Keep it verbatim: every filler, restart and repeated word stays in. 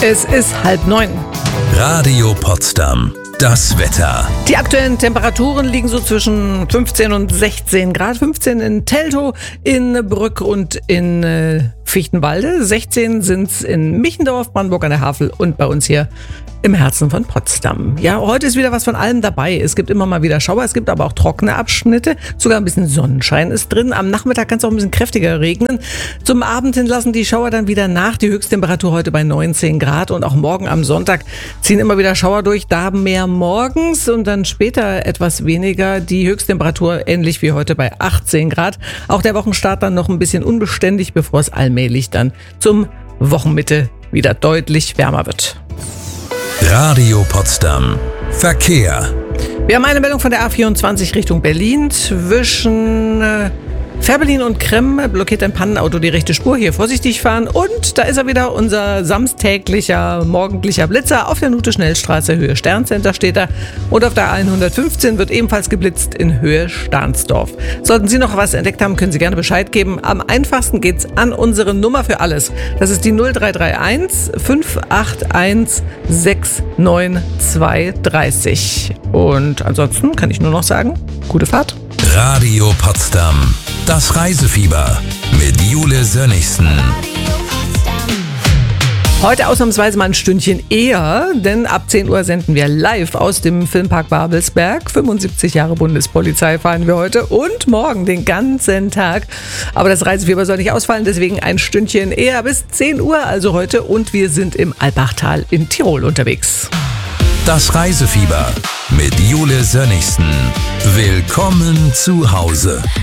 Es ist halb neun. Radio Potsdam. Das Wetter. Die aktuellen Temperaturen liegen so zwischen fünfzehn und sechzehn Grad. fünfzehn in Teltow, in Brück und in äh, Fichtenwalde. sechzehn sind's in Michendorf, Brandenburg an der Havel und bei uns hier im Herzen von Potsdam. Ja, heute ist wieder was von allem dabei. Es gibt immer mal wieder Schauer, es gibt aber auch trockene Abschnitte. Sogar ein bisschen Sonnenschein ist drin. Am Nachmittag kann es auch ein bisschen kräftiger regnen. Zum Abend hin lassen die Schauer dann wieder nach. Die Höchsttemperatur heute bei neunzehn Grad und auch morgen am Sonntag ziehen immer wieder Schauer durch. Da mehr morgens und dann später etwas weniger. Die Höchsttemperatur ähnlich wie heute bei achtzehn Grad. Auch der Wochenstart dann noch ein bisschen unbeständig, bevor es allmählich dann zum Wochenmitte wieder deutlich wärmer wird. Radio Potsdam. Verkehr. Wir haben eine Meldung von der A vierundzwanzig Richtung Berlin. Zwischen äh, Fährberlin und Kremm blockiert ein Pannenauto die rechte Spur. Hier vorsichtig fahren. Und da ist er wieder, unser samstäglicher, morgendlicher Blitzer. Auf der Nute-Schnellstraße, Höhe Sterncenter steht er. Und auf der A hundertfünfzehn wird ebenfalls geblitzt in Höhe Stahnsdorf. Sollten Sie noch was entdeckt haben, können Sie gerne Bescheid geben. Am einfachsten geht's an unsere Nummer für alles. Das ist die null drei drei eins fünf acht eins sechs neun zwei drei. Und ansonsten kann ich nur noch sagen, gute Fahrt. Radio Potsdam. Das Reisefieber mit Jule Sönnigsen. Heute ausnahmsweise mal ein Stündchen eher, denn ab zehn Uhr senden wir live aus dem Filmpark Babelsberg. fünfundsiebzig Jahre Bundespolizei feiern wir heute und morgen den ganzen Tag. Aber das Reisefieber soll nicht ausfallen, deswegen ein Stündchen eher bis zehn Uhr, also heute. Und wir sind im Alpbachtal in Tirol unterwegs. Das Reisefieber mit Jule Sönnigsen. Willkommen zu Hause.